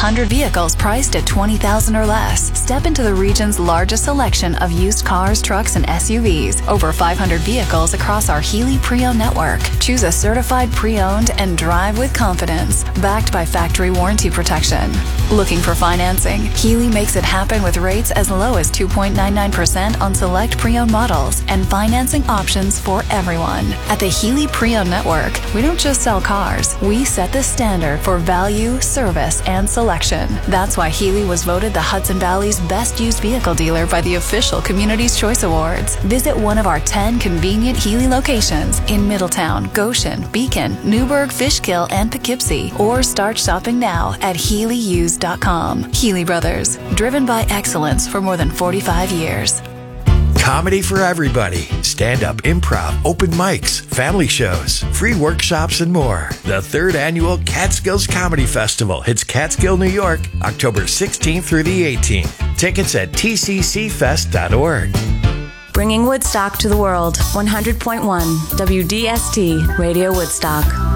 100 vehicles priced at $20,000 or less. Step into the region's largest selection of used cars, trucks, and SUVs. Over 500 vehicles across our Healy Pre-Owned network. Choose a certified pre-owned and drive with confidence, backed by factory warranty protection. Looking for financing? Healy makes it happen with rates as low as 2.99% on select pre-owned models and financing options for everyone. At the Healy Pre-Owned network, we don't just sell cars, we set the standard for value, service, and selection. That's why Healy was voted the Hudson Valley's best used vehicle dealer by the official Community's Choice Awards. Visit one of our 10 convenient Healy locations in Middletown, Goshen, Beacon, Newburgh, Fishkill, and Poughkeepsie, or start shopping now at HealyUsed.com. Healy Brothers, driven by excellence for more than 45 years. Comedy for everybody. Stand-up, improv, open mics, family shows, free workshops, and more. The 3rd Annual Catskills Comedy Festival hits Catskill, New York, October 16th through the 18th. Tickets at tccfest.org. Bringing Woodstock to the world. 100.1 WDST Radio Woodstock.